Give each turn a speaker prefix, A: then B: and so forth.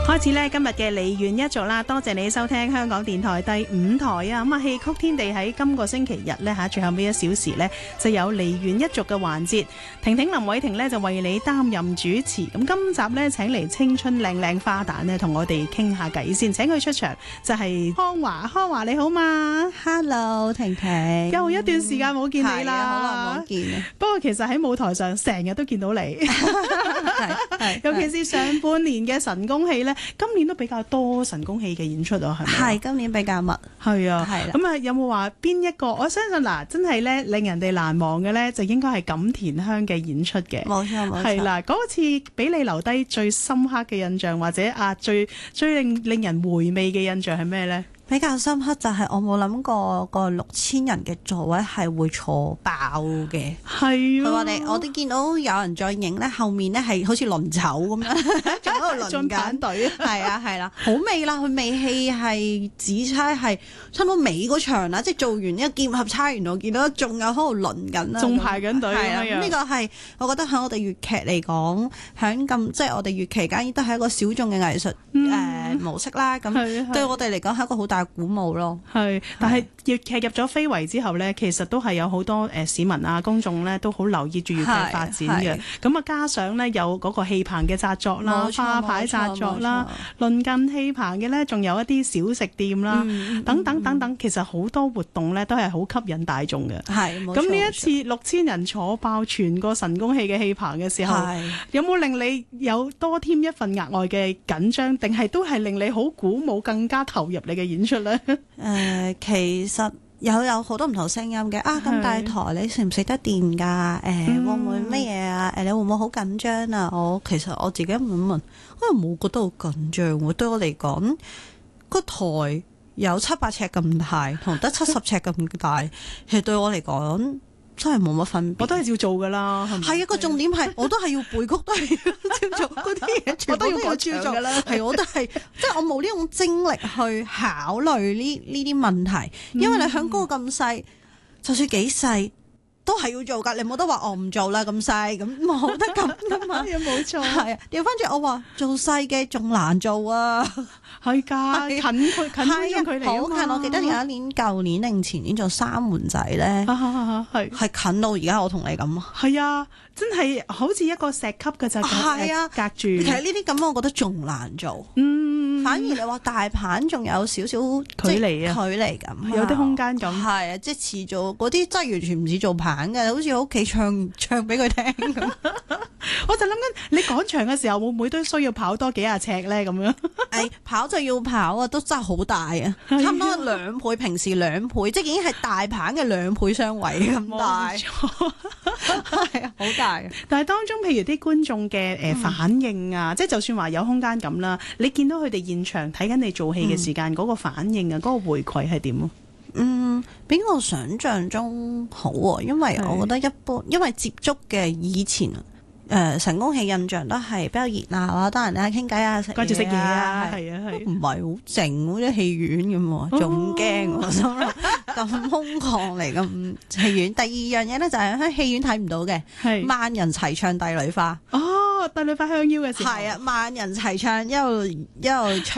A: 開始咧今日嘅梨園一族啦，多謝你收聽香港電台第5台啊！咁啊，戲曲天地喺今個星期日咧最後尾1小時咧就有梨園一族嘅環節，婷婷林偉婷咧就為你擔任主持。咁今集咧請嚟青春靚靚花旦咧同我哋傾下偈先，請佢出場就係康華。康華你好嘛
B: ？Hello， 婷婷，
A: 又一段時間冇見你啦，
B: 好耐冇見啊！
A: 不過其實喺舞台上成日都見到你，尤其是上半年嘅神功戲咧。今年都比較多神功戲嘅演出啊，係咪？
B: 係今年比較密，
A: 係啊，
B: 係啦。
A: 咁啊，有冇話邊一個？我相信嗱，真係咧令人哋難忘嘅咧，就應該係錦田香嘅演出嘅。
B: 冇錯，冇錯。係
A: 啦，嗰次俾你留低最深刻嘅印象，或者最令人回味嘅印象係咩咧？
B: 比較深刻就係我冇諗過個6000人嘅座位係會坐爆嘅，
A: 係啊！
B: 我哋見到有人再影咧，後面咧係好似輪走咁樣，仲喺度輪緊
A: 隊，
B: 係啊係啦，好尾啦！佢尾戲係指差係差唔多尾嗰場啦，即係做完一個劍合差完，我見到仲有喺度輪緊啦，
A: 仲排緊隊
B: 係啊！咁呢個係我覺得喺我哋粵劇嚟講，喺咁即係我哋粵期間都係一個小眾嘅藝術模式啦。咁對我哋嚟講係一個好大鼓舞咯，
A: 係，但係粵劇入咗非遺之後呢，其實都係有好多市民啊、公眾呢都好留意住粵劇發展嘅。咁啊，加上呢，有嗰個戲棚嘅紮作啦、花牌紮作啦，鄰近戲棚嘅呢，仲有一啲小食店啦，等等等等，其實好多活動呢都係好吸引大眾嘅。
B: 係，冇錯。
A: 咁呢一次6000人坐爆全個神功戲嘅戲棚嘅時候，有冇令你有多添一份額外嘅緊張，定係都係令你好鼓舞、更加投入你嘅演出呢？
B: 其實有好多唔同聲音嘅咁大台你食唔食得掂㗎？會唔會乜嘢啊？你會唔會好緊張啊？其實我自己問，我又冇覺得好緊張喎。對我嚟講，個台有700尺咁大，同得70尺咁大，其實對我嚟講，真係冇乜分別，
A: 我都係照做噶啦。
B: 係啊，個重點係我都係要背曲，都係要照做嗰啲嘢，全部都要照做噶啦。係，我都係，即係我冇呢種精力去考慮呢啲問題，因為你響嗰個咁細，就算幾細都係要做噶。你冇得話我唔做啦，咁細咁冇得咁噶嘛。
A: 冇錯。
B: 係啊，調翻轉我話做細嘅仲難做啊。
A: 係㗎，近觀眾距離
B: 好近。我記得有一年、舊年定前年做三門仔咧，係近到而家我同你咁。
A: 係啊，真係好似一個石級嘅就係啊，隔住。
B: 其實呢啲咁，我覺得仲難做。反而你話大棒仲有少少距離咁，
A: 有啲空間咁。
B: 係啊，即係似做嗰啲真係完全唔似做棒嘅，好似喺屋企唱俾佢聽咁。
A: 我就諗緊你趕場嘅時候，會唔會都需要跑多幾廿尺咧？咁樣
B: 跑就要跑啊，都真係好大啊，差唔多2倍，平時2倍，即係已經係大棒嘅2倍雙位咁大。係啊，好大。但係當中，譬如啲觀眾嘅反應啊，即係就算話有空間咁啦，你見到佢哋現場睇緊你做戲嘅時間，嗰個反應啊，嗰個回饋係點啊？ 比我想象中好啊，因為我覺得一般，因為接觸嘅以前。神功戲印象都係比較熱鬧啊，多人咧傾偈啊，
A: 掛住食嘢啊，係啊係，
B: 唔係好靜嗰啲戲院咁喎，仲驚我心諗咁空曠嚟咁戲院。第二樣嘢咧就係喺戲院睇唔到嘅，係萬人齊唱帝女花。
A: 哦，帝女花香腰嘅時候，
B: 係啊，萬人齊唱一路唱。